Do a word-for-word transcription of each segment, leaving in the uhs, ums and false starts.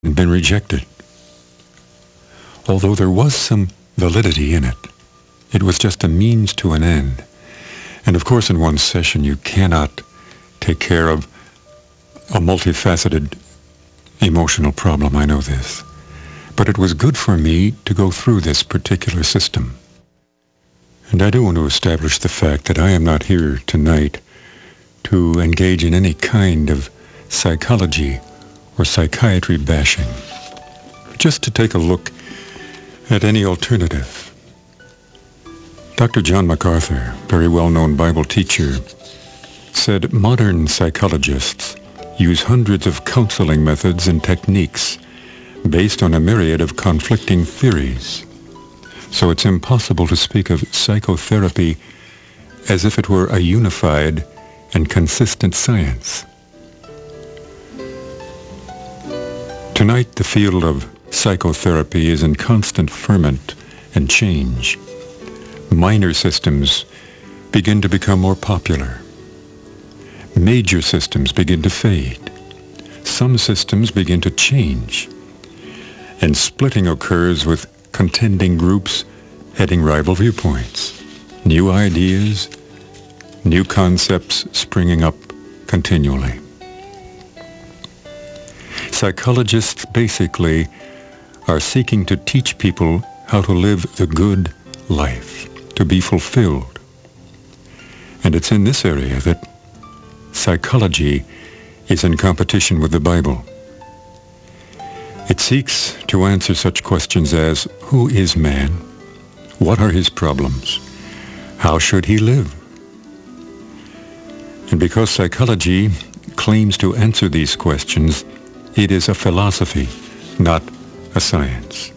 and been rejected. Although there was some validity in it, it was just a means to an end. And of course, in one session, you cannot take care of a multifaceted emotional problem. I know this. But it was good for me to go through this particular system. And I do want to establish the fact that I am not here tonight to engage in any kind of psychology or psychiatry bashing, just to take a look at any alternative. Doctor John MacArthur, very well-known Bible teacher, said modern psychologists use hundreds of counseling methods and techniques based on a myriad of conflicting theories. So it's impossible to speak of psychotherapy as if it were a unified and consistent science. Tonight, the field of psychotherapy is in constant ferment and change. Minor systems begin to become more popular. Major systems begin to fade. Some systems begin to change. And splitting occurs with contending groups heading rival viewpoints. New ideas, new concepts springing up continually. Psychologists basically are seeking to teach people how to live the good life, to be fulfilled. And it's in this area that psychology is in competition with the Bible. It seeks to answer such questions as, who is man? What are his problems? How should he live? And because psychology claims to answer these questions, it is a philosophy, not a science.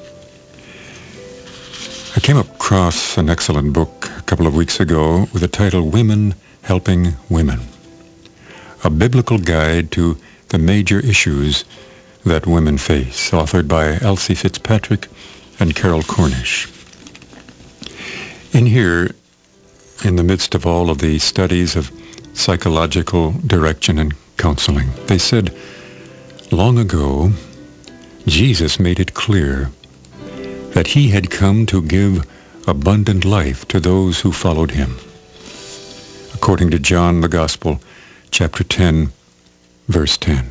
I came across an excellent book a couple of weeks ago with the title Women Helping Women, a biblical guide to the major issues that women face, authored by Elsie Fitzpatrick and Carol Cornish. In here, in the midst of all of the studies of psychological direction and counseling, they said, long ago, Jesus made it clear that he had come to give abundant life to those who followed him. According to John, the Gospel, chapter ten, verse ten.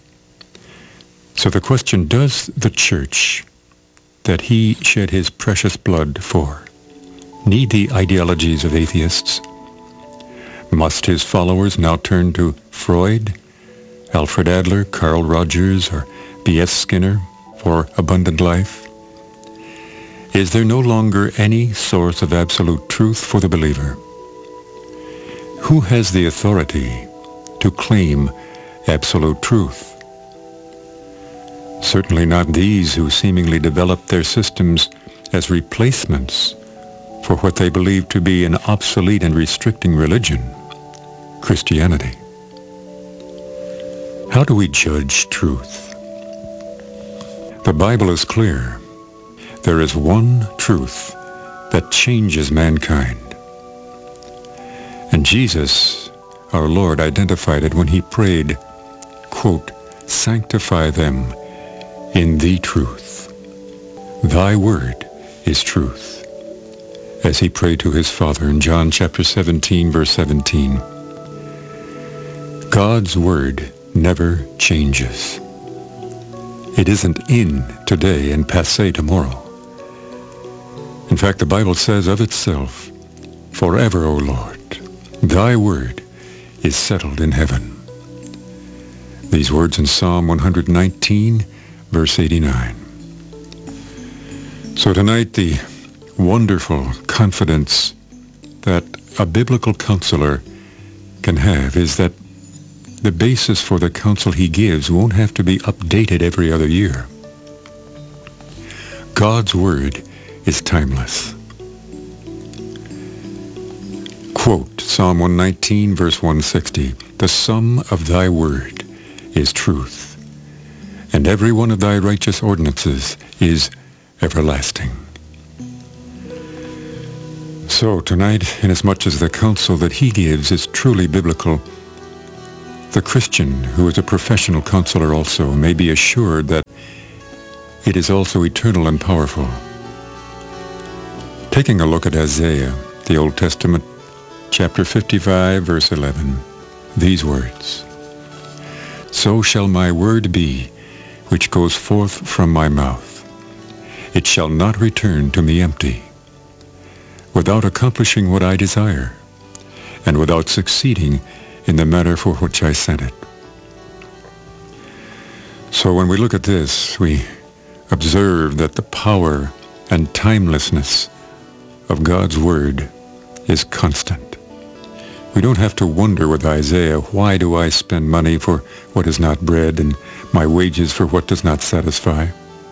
So the question, does the church that he shed his precious blood for need the ideologies of atheists? Must his followers now turn to Freud, Alfred Adler, Carl Rogers, or B F Skinner for abundant life? Is there no longer any source of absolute truth for the believer? Who has the authority to claim absolute truth? Certainly not these who seemingly develop their systems as replacements for what they believe to be an obsolete and restricting religion, Christianity. How do we judge truth? The Bible is clear. There is one truth that changes mankind. And Jesus, our Lord, identified it when he prayed, quote, sanctify them in the truth. Thy word is truth. As he prayed to his Father in John chapter seventeen, verse seventeen. God's word never changes. It isn't in today and passé tomorrow. In fact, the Bible says of itself, forever, O Lord, thy word is settled in heaven. These words in Psalm one nineteen, verse eighty-nine. So tonight, the wonderful confidence that a biblical counselor can have is that the basis for the counsel he gives won't have to be updated every other year. God's word is timeless. Quote, Psalm one nineteen, verse one sixty, the sum of thy word is truth, and every one of thy righteous ordinances is everlasting. So tonight, inasmuch as the counsel that he gives is truly biblical, The Christian, who is a professional counselor also, may be assured that it is also eternal and powerful. Taking a look at Isaiah, the Old Testament, chapter fifty-five, verse eleven, these words, "So shall my word be, which goes forth from my mouth. It shall not return to me empty, without accomplishing what I desire, and without succeeding in the matter for which I sent it." So when we look at this, we observe that the power and timelessness of God's Word is constant. We don't have to wonder with Isaiah, why do I spend money for what is not bread and my wages for what does not satisfy?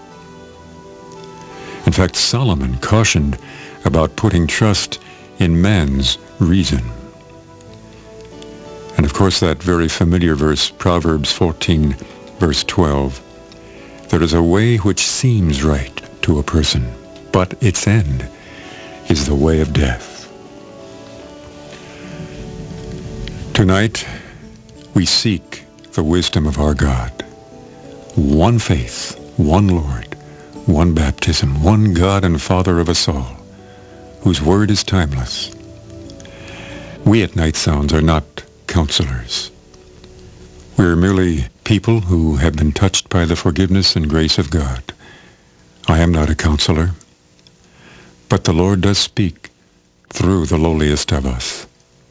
In fact, Solomon cautioned about putting trust in man's reason. And of course, that very familiar verse, Proverbs fourteen, verse twelve, "There is a way which seems right to a person, but its end is the way of death." Tonight, we seek the wisdom of our God. One faith, one Lord, one baptism, one God and Father of us all, whose word is timeless. We at Night Sounds are not counselors. We're merely people who have been touched by the forgiveness and grace of God. I am not a counselor, but the Lord does speak through the lowliest of us.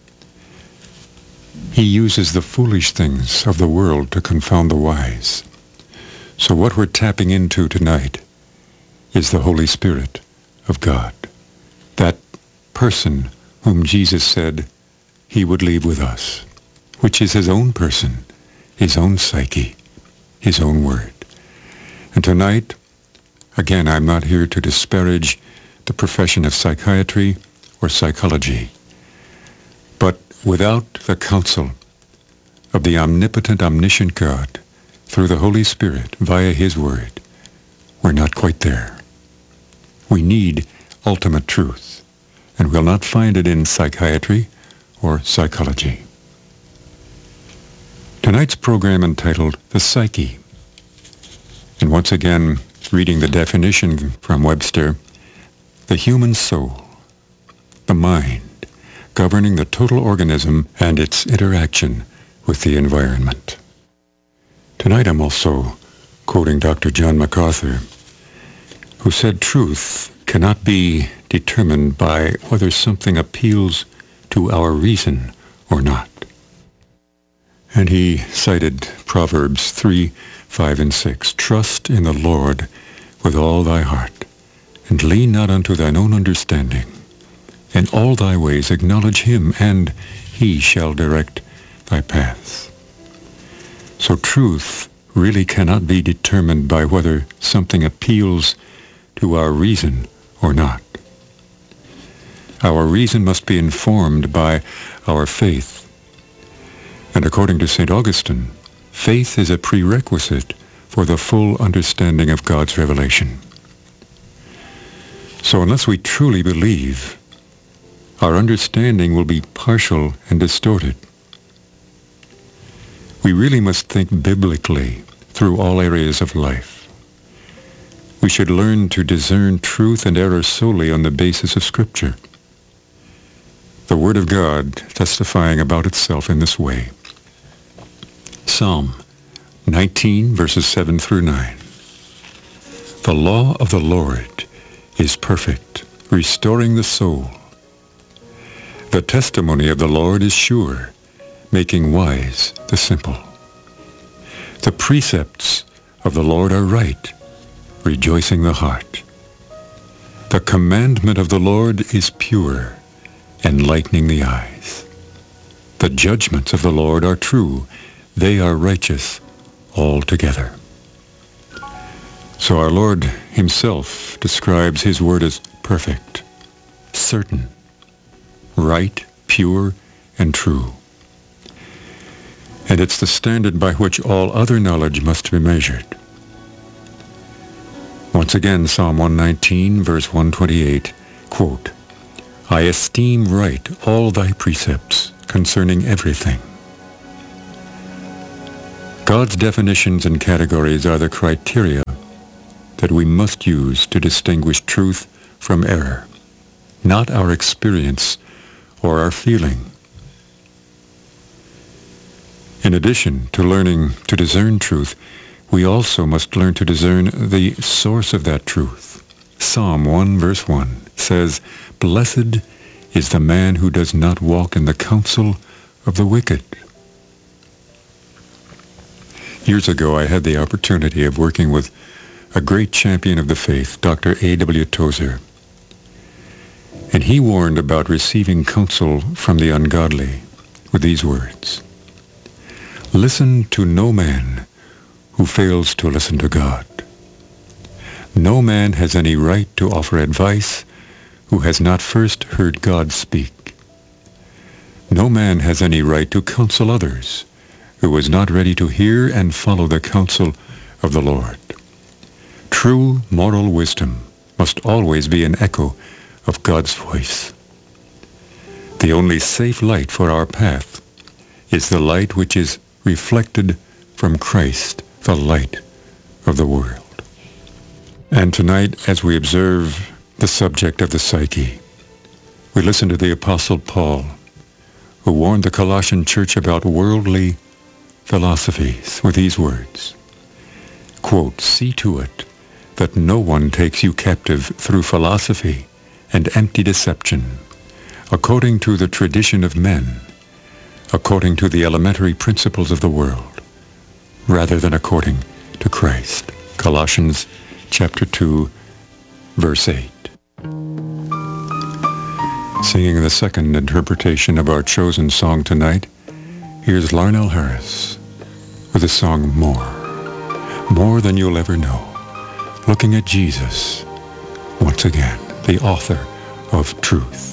He uses the foolish things of the world to confound the wise. So what we're tapping into tonight is the Holy Spirit of God, that person whom Jesus said he would leave with us, which is his own person, his own psyche, his own word. And tonight, again, I'm not here to disparage the profession of psychiatry or psychology, but without the counsel of the omnipotent, omniscient God, through the Holy Spirit, via his word, we're not quite there. We need ultimate truth, and we'll not find it in psychiatry or psychology. Tonight's program entitled The Psyche, and once again, reading the definition from Webster, the human soul, the mind, governing the total organism and its interaction with the environment. Tonight I'm also quoting Doctor John MacArthur, who said truth cannot be determined by whether something appeals to our reason or not. And he cited Proverbs three, five, and six. "Trust in the Lord with all thy heart, and lean not unto thine own understanding. In all thy ways acknowledge him, and he shall direct thy paths." So truth really cannot be determined by whether something appeals to our reason or not. Our reason must be informed by our faith. And according to Saint Augustine, faith is a prerequisite for the full understanding of God's revelation. So unless we truly believe, our understanding will be partial and distorted. We really must think biblically through all areas of life. We should learn to discern truth and error solely on the basis of Scripture, the Word of God testifying about itself in this way. Psalm nineteen, verses seven through nine. "The law of the Lord is perfect, restoring the soul. The testimony of the Lord is sure, making wise the simple. The precepts of the Lord are right, rejoicing the heart. The commandment of the Lord is pure, enlightening the eyes. The judgments of the Lord are true, they are righteous altogether." So our Lord himself describes his word as perfect, certain, right, pure, and true. And it's the standard by which all other knowledge must be measured. Once again, Psalm one nineteen, verse one twenty-eight, quote, "I esteem right all thy precepts concerning everything. God's definitions and categories are the criteria that we must use to distinguish truth from error, not our experience or our feeling. In addition to learning to discern truth, we also must learn to discern the source of that truth. Psalm one verse one says, "Blessed is the man who does not walk in the counsel of the wicked." Years ago, I had the opportunity of working with a great champion of the faith, Doctor A W Tozer. And he warned about receiving counsel from the ungodly with these words: "Listen to no man who fails to listen to God. No man has any right to offer advice who has not first heard God speak. No man has any right to counsel others who is not ready to hear and follow the counsel of the Lord. True moral wisdom must always be an echo of God's voice. The only safe light for our path is the light which is reflected from Christ, the light of the world." And tonight, as we observe the subject of the psyche, we listen to the Apostle Paul, who warned the Colossian church about worldly philosophies with these words, quote, "See to it that no one takes you captive through philosophy and empty deception, according to the tradition of men, according to the elementary principles of the world, rather than according to Christ." Colossians chapter two, verse eight. Singing the second interpretation of our chosen song tonight, here's Larnell Harris with the song More. More than you'll ever know. Looking at Jesus once again, the author of truth.